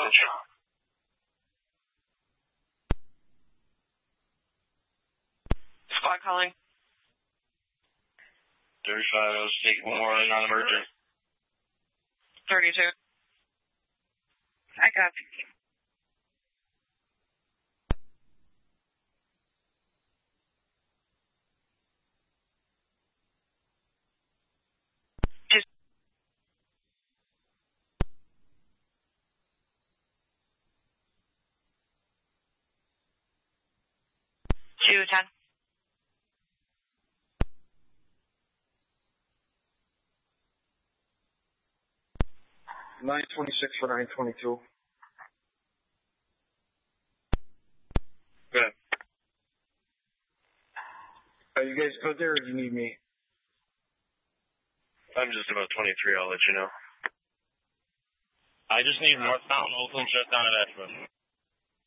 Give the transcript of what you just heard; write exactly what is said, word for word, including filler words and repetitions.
approach. Squad calling. thirty-five, I was taking one more non-emergent. thirty-two. I got you. Two ten. nine twenty-six for nine twenty-two. Good. Are you guys good there, or do you need me? I'm just about twenty-three, I'll let you know. I just need North Mountain Oakland shut down at Ashburn.